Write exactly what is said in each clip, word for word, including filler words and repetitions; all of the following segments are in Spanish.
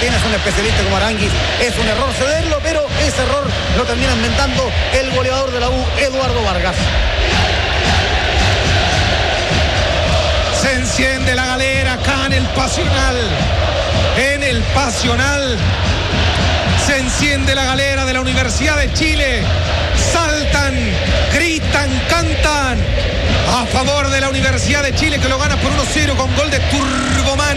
tienes un especialista como Aranguis, es un error cederlo, pero ese error lo termina inventando el goleador de la U, Eduardo Vargas. Se enciende la galera acá en el Pasional. En el Pasional se enciende la galera de la Universidad de Chile. Saltan, gritan, cantan a favor de la Universidad de Chile, que lo gana por uno cero con gol de Turboman.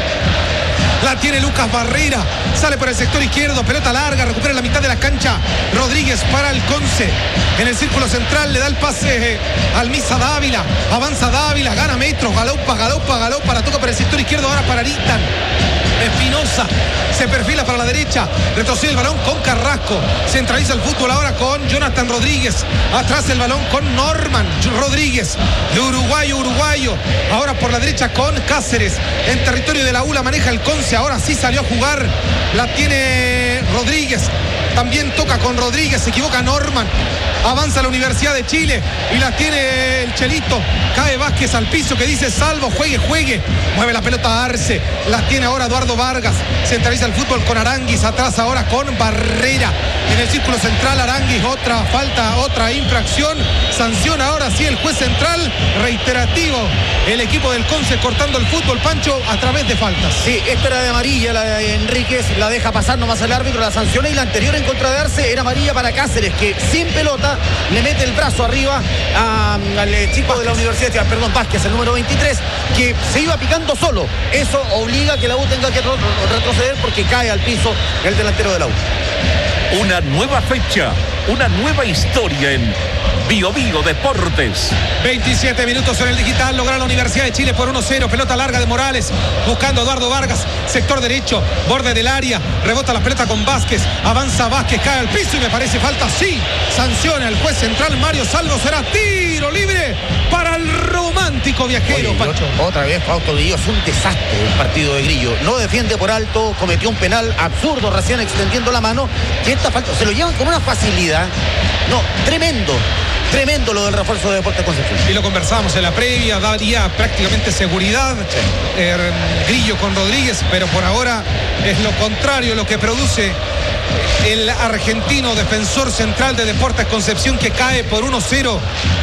La tiene Lucas Barrera, sale por el sector izquierdo, pelota larga, recupera la mitad de la cancha. Rodríguez para el Conce. En el círculo central le da el pase al Misa Dávila. Avanza Dávila, gana metros, galopa, galopa, galopa. La toca por el sector izquierdo ahora para Aritan. Espinosa se perfila para la derecha, retrocede el balón con Carrasco, centraliza el fútbol ahora con Jonathan Rodríguez, atrás el balón con Norman Rodríguez, de uruguayo, uruguayo, ahora por la derecha con Cáceres, en territorio de la U la maneja el Conce, ahora sí salió a jugar, la tiene Rodríguez, también toca con Rodríguez, se equivoca Norman, avanza la Universidad de Chile y la tiene el Chelito, cae Vázquez al piso que dice salvo, juegue, juegue, mueve la pelota a Arce, la tiene ahora Eduardo Vargas, centraliza el fútbol con Aranguis, atrás ahora con Barrera, en el círculo central Aranguis, otra falta, otra infracción, sanciona ahora sí el juez central, reiterativo el equipo del Conce cortando el fútbol, Pancho, a través de faltas. Sí, esta era de amarilla, la de Enríquez, la deja pasar nomás el árbitro, la sanciona, y la anterior en contra de Arce era amarilla para Cáceres, que sin pelota le mete el brazo arriba a, al chico Vázquez de la Universidad, perdón, Vázquez, el número veintitrés, que se iba picando solo. Eso obliga a que la U tenga que retroceder porque cae al piso el delantero de la U. Una nueva fecha, una nueva historia en Bio Bio Deportes. veintisiete minutos en el digital, logra la Universidad de Chile por uno cero, pelota larga de Morales, buscando a Eduardo Vargas, sector derecho, borde del área, rebota la pelota con Vázquez, avanza Vázquez, cae al piso y me parece falta, sí, sanciona el juez central Mario Salvo, será tiro libre para el romántico viajero. Oye, otra vez Fausto Grillo, es un desastre el partido de Grillo, no defiende por alto, cometió un penal absurdo recién extendiendo la mano, y esta falta, se lo llevan con una facilidad, no, tremendo. Tremendo lo del refuerzo de Deportes Concepción. Y lo conversábamos en la previa, daría prácticamente seguridad sí. eh, Grillo con Rodríguez, pero por ahora es lo contrario lo que produce el argentino defensor central de Deportes Concepción, que cae por uno cero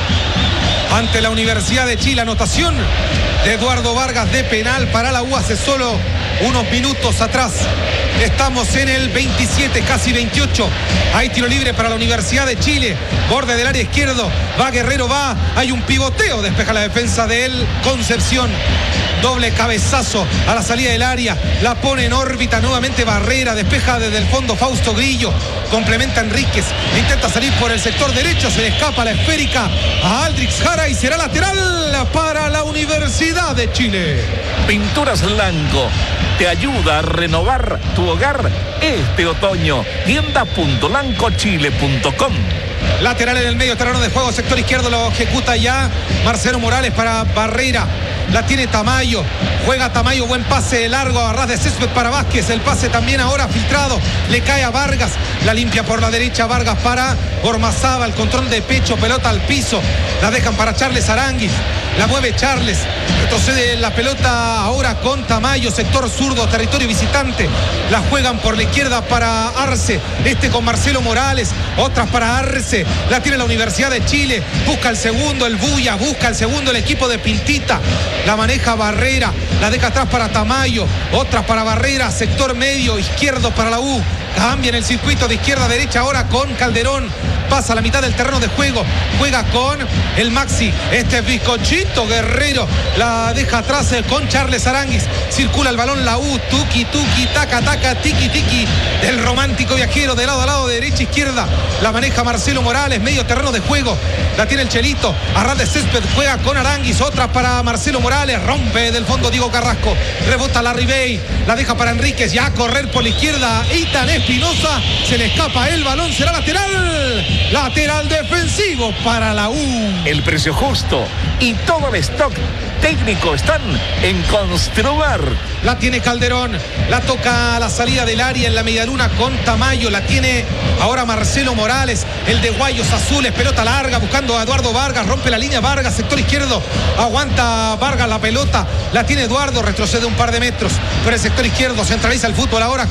ante la Universidad de Chile. Anotación de Eduardo Vargas de penal para la U hace solo unos minutos atrás. Estamos en el veintisiete, casi veintiocho. Hay tiro libre para la Universidad de Chile. Borde del área izquierdo. Va Guerrero, va. Hay un pivoteo. Despeja la defensa del Concepción. Doble cabezazo a la salida del área. La pone en órbita nuevamente Barrera. Despeja desde el fondo Fausto Grillo. Complementa Enríquez. Intenta salir por el sector derecho. Se le escapa la esférica a Aldrix Jara y será lateral para la Universidad de Chile. Pinturas Blanco te ayuda a renovar tu hogar este otoño. tienda punto lanco chile punto com. Lateral en el medio terreno de juego, sector izquierdo, lo ejecuta ya Marcelo Morales para Barrera. La tiene Tamayo, juega Tamayo, buen pase largo a ras de césped para Vázquez, el pase también ahora filtrado, le cae a Vargas, la limpia por la derecha Vargas para Ormazábal, el control de pecho, pelota al piso, la dejan para Charles Aranguis, la mueve Charles, retrocede la pelota ahora con Tamayo, sector zurdo, territorio visitante, la juegan por la izquierda para Arce, este con Marcelo Morales, otras para Arce, la tiene la Universidad de Chile, busca el segundo, el Buya, busca el segundo el equipo de Pintita, la maneja Barrera, la deja atrás para Tamayo, otras para Barrera, sector medio, izquierdo para la U, cambia en el circuito de izquierda a derecha ahora con Calderón, pasa a la mitad del terreno de juego, juega con el Maxi, este bizcochito Guerrero, la deja atrás con Charles Aranguis, circula el balón la U, tuki, tuki, taca, taca, tiki, tiki, del romántico viajero de lado a lado, de derecha a izquierda, la maneja Marcelo Morales, medio terreno de juego, la tiene el Chelito, a ras de césped, juega con Aranguis, otra para Marcelo Morales, rompe del fondo Diego Carrasco, rebota la Ribey, la deja para Enríquez, ya a correr por la izquierda, Itan Espinosa, se le escapa el balón, será lateral, lateral defensivo para la U. El precio justo y todo el stock técnico están en Construbar. La tiene Calderón, la toca a la salida del área en la medialuna con Tamayo, la tiene ahora Marcelo Morales, el de Guayos Azules, pelota larga buscando a Eduardo Vargas, rompe la línea Vargas, sector izquierdo, aguanta Vargas la pelota, la tiene Eduardo, retrocede un par de metros por el sector izquierdo, centraliza el fútbol ahora